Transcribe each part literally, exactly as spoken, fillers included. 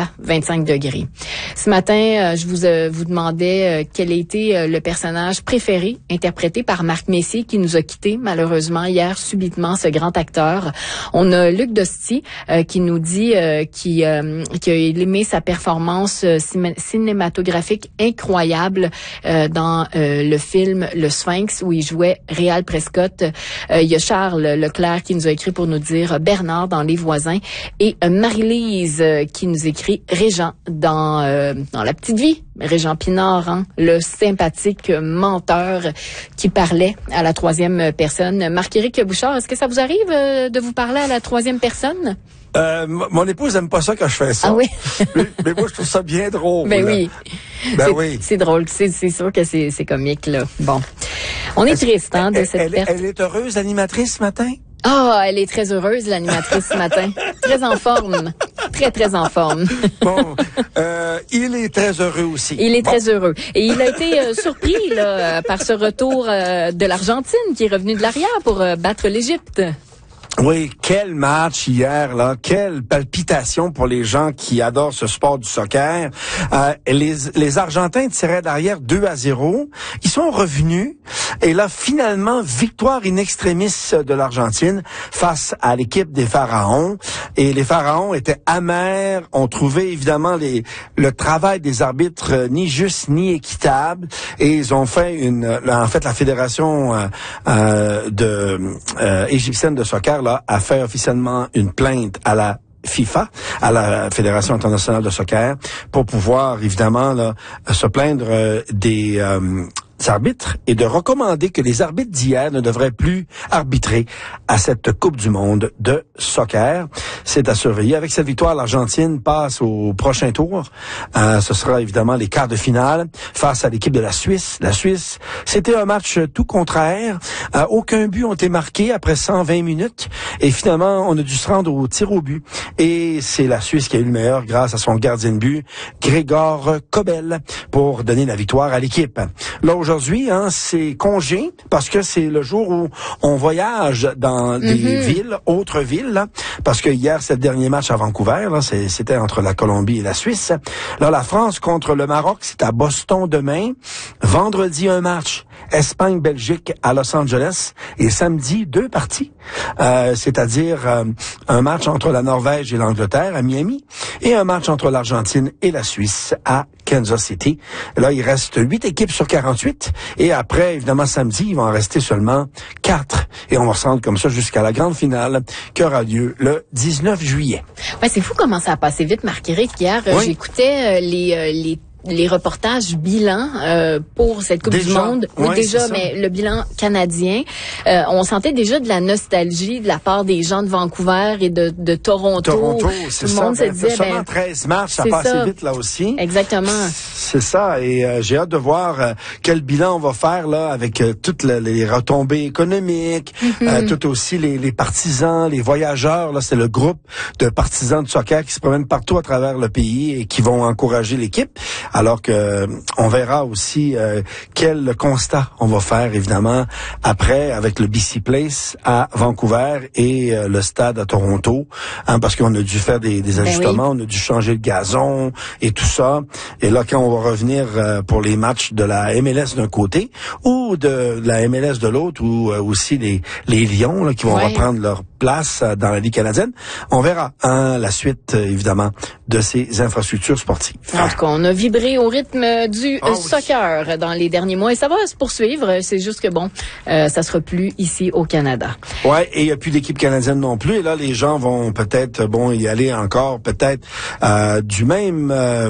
à vingt-cinq degrés. Ce matin, euh, je vous euh, vous demandais euh, quel était euh, le personnage préféré interprété par Marc Messier qui nous a quittés malheureusement hier subitement, ce grand acteur. On a Luc Dosti euh, qui nous dit euh, qu'il euh, qui a aimé sa performance euh, cinématographique incroyable euh, dans euh, le film Le Sphinx où il jouait Réal Prescott. Euh, il y a Charles Leclerc qui nous a écrit pour nous dire Bernard dans Les Voisins et euh, Marie-Lise euh, qui nous écrit Régent dans euh, dans La Petite Vie. Régent Pinard, hein, le sympathique menteur qui parlait à la troisième personne. Marc-Éric Bouchard, est-ce que ça vous arrive euh, de vous parler à la troisième personne? Euh, mon épouse aime pas ça quand je fais ça. Ah oui? mais, mais moi, je trouve ça bien drôle. Ben oui. Ben c'est, oui. C'est drôle. C'est, c'est sûr que c'est, c'est comique, là. Bon. On est, est triste, hein, de elle, cette elle, perte. Elle est heureuse, l'animatrice, ce matin? Ah, elle est très heureuse, l'animatrice, ce matin. Très en forme. Très, très en forme. Bon, euh, il est très heureux aussi. Il est bon. très heureux. Et il a été euh, surpris là, par ce retour euh, de l'Argentine qui est revenu de l'arrière pour euh, battre l'Égypte. Oui, quel match hier, là. Quelle palpitation pour les gens qui adorent ce sport du soccer. Euh, les, les Argentins tiraient derrière deux à zéro. Ils sont revenus. Et là, finalement, victoire in extremis de l'Argentine face à l'équipe des Pharaons. Et les Pharaons étaient amers. On trouvait évidemment les, le travail des arbitres euh, ni juste ni équitable. Et ils ont fait une, en fait, la fédération euh, euh, de euh, égyptienne de soccer là, a fait officiellement une plainte à la FIFA, à la Fédération internationale de soccer, pour pouvoir évidemment là, se plaindre euh, des euh, arbitres et de recommander que les arbitres d'hier ne devraient plus arbitrer à cette Coupe du monde de soccer. C'est à surveiller. Avec cette victoire, l'Argentine passe au prochain tour. Euh, ce sera évidemment les quarts de finale face à l'équipe de la Suisse. La Suisse, c'était un match tout contraire. Euh, aucun but ont été marqués après cent vingt minutes. Et finalement, on a dû se rendre au tir au but. Et c'est la Suisse qui a eu le meilleur grâce à son gardien de but, Grégor Kobel, pour donner la victoire à l'équipe. Là, aujourd'hui, hein, c'est congé parce que c'est le jour où on voyage dans des mm-hmm. villes, autres villes, là, parce que hier, c'est le dernier match à Vancouver, là, c'est, c'était entre la Colombie et la Suisse. Là, la France contre le Maroc, c'est à Boston demain. Vendredi, un match. Espagne-Belgique à Los Angeles. Et samedi, deux parties. Euh, c'est-à-dire euh, un match entre la Norvège et l'Angleterre à Miami et un match entre l'Argentine et la Suisse à Kansas City. Là, il reste huit équipes sur quarante-huit. Et après, évidemment, samedi, il va en rester seulement quatre. Et on va se rendre comme ça jusqu'à la grande finale qui aura lieu le dix-neuf juillet. Ouais, c'est fou comment ça a passé vite, Marc-Éric. Hier, oui. j'écoutais euh, les, euh, les les reportages bilan euh, pour cette Coupe déjà, du Monde. Oui, ouais, déjà, mais le bilan canadien, euh, on sentait déjà de la nostalgie de la part des gens de Vancouver et de, de Toronto. Toronto, c'est Tout ça. le monde Ben, se disait, seulement ben, treize matchs, ça passe vite là aussi. Exactement. C'est ça. Et euh, j'ai hâte de voir euh, quel bilan on va faire là avec euh, toutes le, les retombées économiques, mm-hmm. euh, tout aussi les, les partisans, les voyageurs. Là, c'est le groupe de partisans de soccer qui se promènent partout à travers le pays et qui vont encourager l'équipe. Alors que euh, on verra aussi euh, quel constat on va faire évidemment après avec le B C Place à Vancouver et euh, le stade à Toronto, hein, parce qu'on a dû faire des, des ajustements, ben oui. on a dû changer le gazon et tout ça. Et là, quand on va revenir euh, pour les matchs de la M L S d'un côté ou de, de la M L S de l'autre, ou euh, aussi les les Lions là, qui vont ouais. reprendre leur place euh, dans la Ligue canadienne, on verra hein, la suite euh, évidemment de ces infrastructures sportives. En tout cas, on a vibré au rythme du oh, soccer oui. dans les derniers mois et ça va se poursuivre. C'est juste que bon, euh, ça sera plus ici au Canada. Ouais, et il y a plus d'équipe canadienne non plus. Et là, les gens vont peut-être bon y aller encore peut-être euh, du même euh,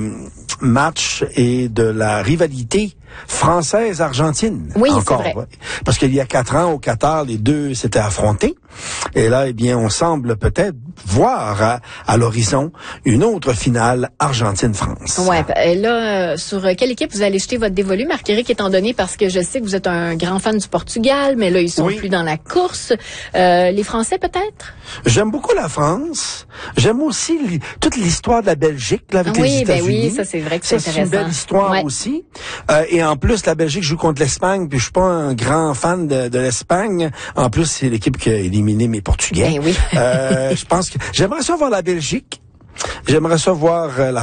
match et de la rivalité française-argentine. Oui, encore, c'est vrai. Ouais. Parce qu'il y a quatre ans, au Qatar, les deux s'étaient affrontés. Et là, eh bien, on semble peut-être voir à, à l'horizon une autre finale Argentine-France. Ouais. Et là, euh, sur quelle équipe vous allez jeter votre dévolu, Marc-Éric, étant donné, parce que je sais que vous êtes un grand fan du Portugal, mais là, ils sont oui. plus dans la course. Euh, les Français, peut-être? J'aime beaucoup la France. J'aime aussi li- toute l'histoire de la Belgique, là, avec oui, les États-Unis. Oui, ben oui, ça, c'est vrai que c'est ça, intéressant. C'est une belle histoire ouais. aussi. Euh, et en plus, la Belgique joue contre l'Espagne, puis je suis pas un grand fan de, de l'Espagne. En plus, c'est l'équipe qui a éliminé mes Portugais. Ben oui. euh, je pense que j'aimerais ça voir la Belgique. J'aimerais ça voir euh, la